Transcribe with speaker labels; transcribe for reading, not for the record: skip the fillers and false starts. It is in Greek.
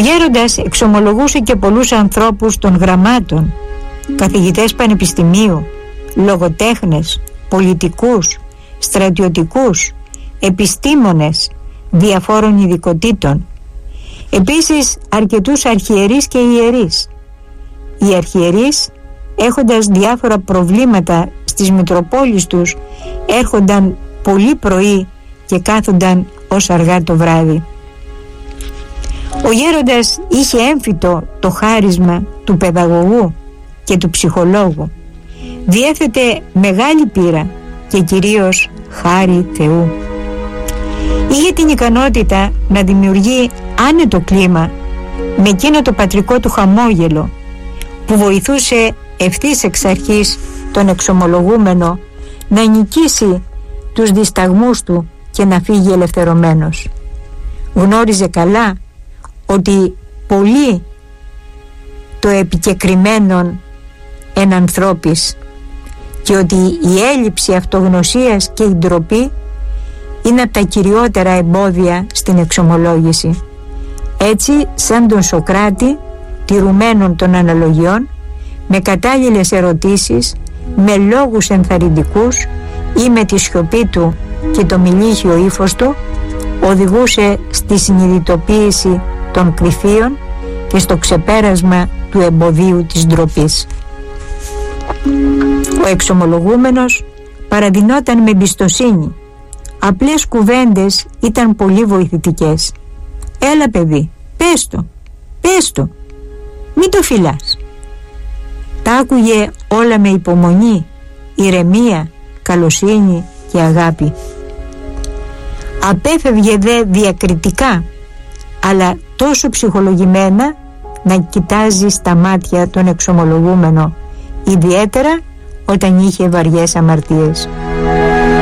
Speaker 1: γέροντας εξομολογούσε και πολλούς ανθρώπους των γραμμάτων, καθηγητές πανεπιστημίου, λογοτέχνες, πολιτικούς, στρατιωτικούς, επιστήμονες διαφόρων ειδικοτήτων. Επίσης αρκετούς αρχιερείς και ιερείς. Οι αρχιερείς, έχοντας διάφορα προβλήματα στις Μητροπόλεις τους, έρχονταν πολύ πρωί και κάθονταν ως αργά το βράδυ. Ο γέροντας είχε έμφυτο το χάρισμα του παιδαγωγού και του ψυχολόγου. Διέθετε μεγάλη πείρα και κυρίως χάρη Θεού. Είχε την ικανότητα να δημιουργεί άνετο κλίμα με εκείνο το πατρικό του χαμόγελο που βοηθούσε ευθύς εξ αρχής τον εξομολογούμενο να νικήσει τους δισταγμούς του και να φύγει ελευθερωμένος. Γνώριζε καλά ότι πολύ το επικεκριμένον εν ανθρώπης και ότι η έλλειψη αυτογνωσίας και η ντροπή είναι από τα κυριότερα εμπόδια στην εξομολόγηση. Έτσι, σαν τον Σωκράτη, τηρουμένων των αναλογιών, με κατάλληλες ερωτήσεις, με λόγους ενθαρρυντικούς ή με τη σιωπή του και το μιλίχιο ύφος του, οδηγούσε στη συνειδητοποίηση των κρυφίων και στο ξεπέρασμα του εμποδίου της ντροπής. Ο εξομολογούμενος παραδεινόταν με εμπιστοσύνη. Απλές κουβέντες ήταν πολύ βοηθητικές. «Έλα παιδί, πες το, μην το φυλάς». Τα άκουγε όλα με υπομονή, ηρεμία, καλοσύνη και αγάπη. Απέφευγε δε διακριτικά, αλλά τόσο ψυχολογημένα, να κοιτάζει στα μάτια τον εξομολογούμενο, ιδιαίτερα όταν είχε βαριές αμαρτίες.